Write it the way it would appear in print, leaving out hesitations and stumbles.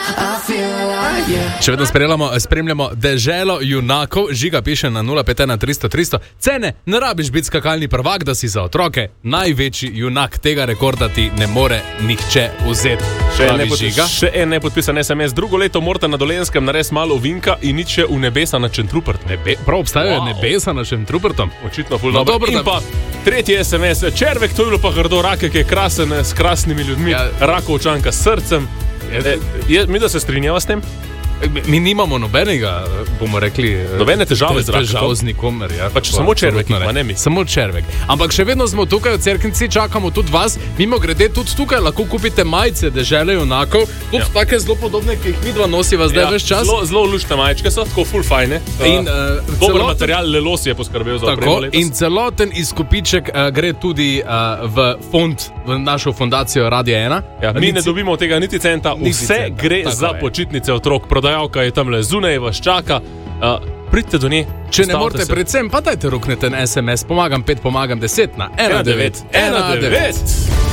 Še vedno spremljamo deželo junakov. Žiga piše na 051 300 300. Cene, ne rabiš biti skakalni prvak, da si za otroke največji junak. Tega rekorda ti ne more nihče vzeti. Še en nepodpisan SMS. Drugo leto Morta na Dolenskem nares malo vinka in nič v nebesa na Šentrupert. Prav obstajajo nebesa na Šentrupertom? Očitno ful dobro. In pa tretji SMS. Červek, to je bilo pa grdo rake, ki je krasen s krasnimi ljudmi. Ja. Rakovčanka s srcem. Mi da se strinjava s tem? Mi nimamo nobenega, bomo rekli, nobene težave z nikomer. Ja, pač samo červek, pa ne mi. Samo červek. Ampak še vedno smo tukaj v Cerknici, čakamo tudi vas. Mimo grede, tudi tukaj lahko kupite majice dežele junakov. Tudi take zelo podobne, ki jih midva nosiva zdaj ves čas. Zelo luštne majičke so, tako ful fajne. Dober material, Lelos je poskrbel za opremo letos. In celoten izkupiček gre tudi v fond, v našo fundacijo Radio 1. Ja, mi ne dobimo tega niti centa, vse gre za počitnice otrok. Prodajalka je tamle zunaj, vas čaka. Pridite do nje. Če ne morete predvsem, pa dajte ruknete na SMS. Pomagam 5, pomagam 10 na 1919.